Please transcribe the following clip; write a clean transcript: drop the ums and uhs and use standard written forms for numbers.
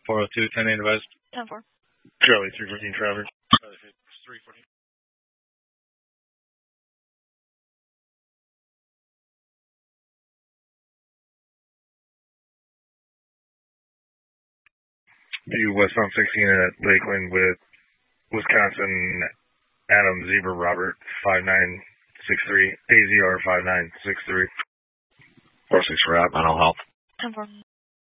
402, 10-8 advised. 10-4. Charlie 314 Travers. 314. View westbound 16 at Lakeland with Wisconsin Adam Zebra Robert 5963 AZR 5963. 46 for Rob, mental health. 10-4.